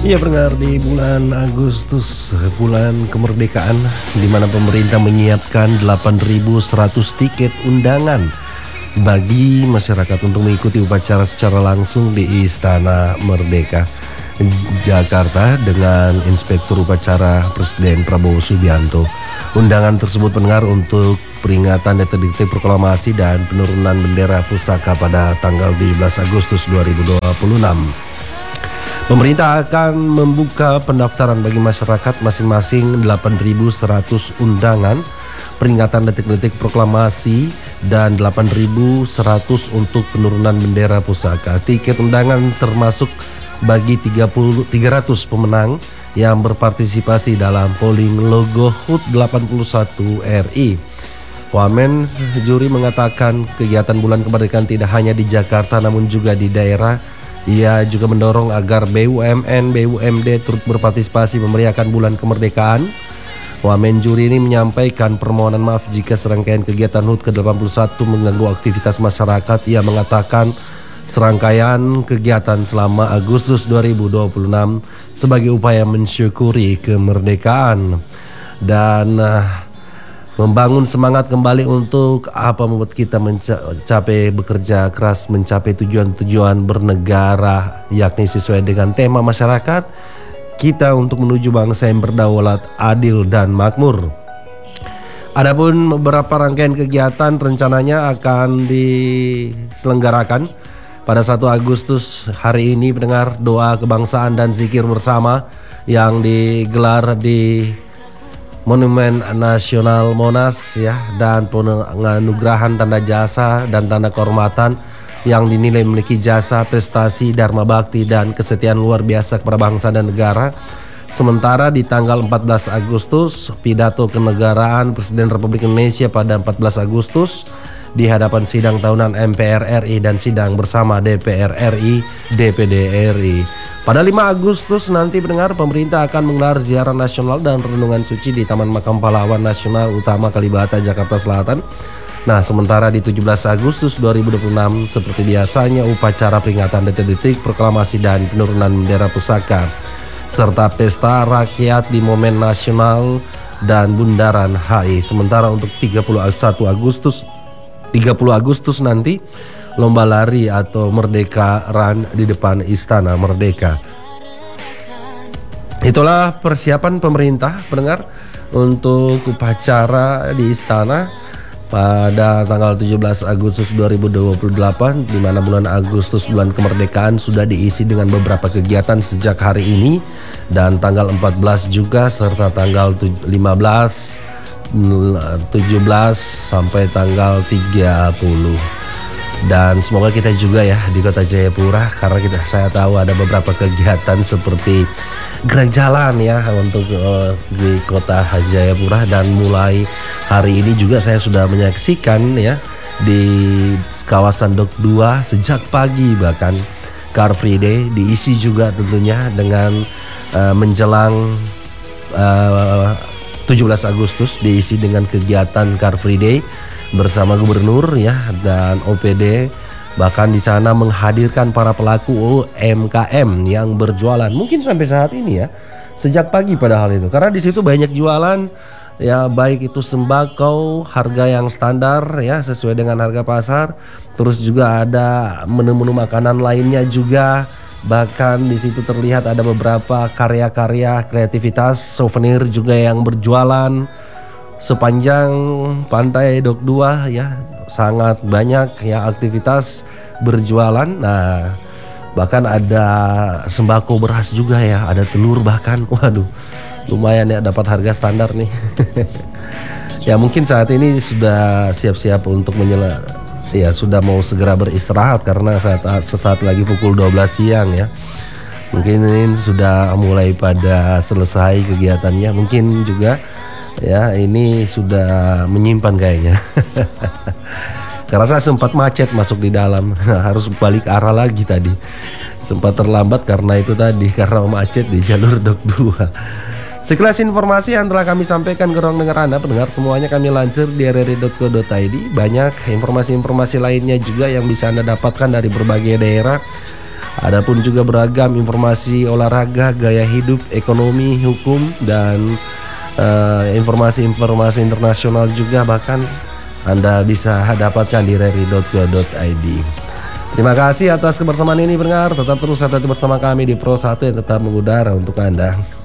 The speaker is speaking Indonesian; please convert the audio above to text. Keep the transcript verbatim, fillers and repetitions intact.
Iya pendengar, di bulan Agustus, bulan kemerdekaan, di mana pemerintah menyiapkan delapan ribu seratus tiket undangan bagi masyarakat untuk mengikuti upacara secara langsung di Istana Merdeka Jakarta dengan Inspektur Upacara Presiden Prabowo Subianto. Undangan tersebut pendengar untuk peringatan detik-detik proklamasi dan penurunan bendera pusaka pada tanggal tujuh belas Agustus dua ribu dua puluh enam. Pemerintah akan membuka pendaftaran bagi masyarakat masing-masing delapan ribu seratus undangan peringatan detik-detik proklamasi dan delapan ribu seratus untuk penurunan bendera pusaka. Tiket undangan termasuk bagi tiga ratus pemenang yang berpartisipasi dalam polling logo H U T delapan puluh satu R I. Wamen juri mengatakan kegiatan bulan kemerdekaan tidak hanya di Jakarta namun juga di daerah. Ia juga mendorong agar B U M N, B U M D turut berpartisipasi memeriahkan bulan kemerdekaan. Wamen juri ini menyampaikan permohonan maaf jika serangkaian kegiatan H U T ke delapan puluh satu mengganggu aktivitas masyarakat. Ia mengatakan serangkaian kegiatan selama Agustus dua ribu dua puluh enam sebagai upaya mensyukuri kemerdekaan dan uh, membangun semangat kembali untuk apa membuat kita mencapai bekerja keras mencapai tujuan-tujuan bernegara, yakni sesuai dengan tema masyarakat kita untuk menuju bangsa yang berdaulat, adil dan makmur. Adapun beberapa rangkaian kegiatan rencananya akan diselenggarakan pada satu Agustus hari ini pendengar, doa kebangsaan dan zikir bersama yang digelar di Monumen Nasional Monas ya, dan penganugerahan tanda jasa dan tanda kehormatan yang dinilai memiliki jasa, prestasi, dharma bakti dan kesetiaan luar biasa kepada bangsa dan negara. Sementara di tanggal empat belas Agustus pidato kenegaraan Presiden Republik Indonesia pada empat belas Agustus di hadapan sidang tahunan M P R R I dan sidang bersama D P R R I, D P D R I. Pada lima Agustus nanti pendengar, pemerintah akan menggelar ziarah nasional dan renungan suci di Taman Makam Pahlawan Nasional Utama Kalibata, Jakarta Selatan. Nah, sementara di tujuh belas Agustus dua ribu dua puluh enam seperti biasanya upacara peringatan detik-detik proklamasi dan penurunan bendera pusaka serta pesta rakyat di Momen Nasional dan Bundaran H I. Sementara untuk tiga puluh satu Agustus tiga puluh Agustus nanti lomba lari atau Merdeka Run di depan Istana Merdeka. Itulah persiapan pemerintah pendengar untuk upacara di istana pada tanggal tujuh belas Agustus dua ribu dua puluh delapan, di mana bulan Agustus, bulan kemerdekaan, sudah diisi dengan beberapa kegiatan sejak hari ini dan tanggal empat belas juga serta tanggal lima belas, tujuh belas sampai tanggal tiga puluh. Dan semoga kita juga ya di Kota Jayapura, karena kita saya tahu ada beberapa kegiatan seperti gerak jalan ya untuk uh, di Kota Jayapura, dan mulai hari ini juga saya sudah menyaksikan ya di kawasan Dok dua sejak pagi, bahkan Car Free Day diisi juga tentunya dengan uh, menjelang uh, tujuh belas Agustus diisi dengan kegiatan Car Free Day bersama gubernur ya dan O P D, bahkan di sana menghadirkan para pelaku U M K M yang berjualan mungkin sampai saat ini ya, sejak pagi padahal itu, karena di situ banyak jualan ya, baik itu sembako harga yang standar ya sesuai dengan harga pasar, terus juga ada menu-menu makanan lainnya juga, bahkan di situ terlihat ada beberapa karya-karya kreativitas souvenir juga yang berjualan. Sepanjang pantai Dok dua ya sangat banyak ya aktivitas berjualan. Nah, bahkan ada sembako beras juga ya, ada telur bahkan. Waduh, lumayan ya, dapat harga standar nih. Ya mungkin saat ini sudah siap-siap untuk menyela, ya sudah mau segera beristirahat karena saat sesaat lagi pukul dua belas siang ya. Mungkin ini sudah mulai pada selesai kegiatannya, mungkin juga ya ini sudah menyimpan kayaknya. Karena saya sempat macet masuk di dalam, harus balik arah lagi tadi. Sempat terlambat karena itu tadi, karena macet di jalur Dok dua. Sekilas informasi yang telah kami sampaikan ke ruang dengar Anda pendengar, semuanya kami lansir di r r i dot co dot i d. Banyak informasi-informasi lainnya juga yang bisa Anda dapatkan dari berbagai daerah. Adapun juga beragam informasi olahraga, gaya hidup, ekonomi, hukum, dan uh, informasi-informasi internasional juga bahkan Anda bisa dapatkan di reri dot co dot i d. Terima kasih atas kebersamaan ini pendengar. Tetap terus hati-hati bersama kami di Pro satu yang tetap mengudara untuk Anda.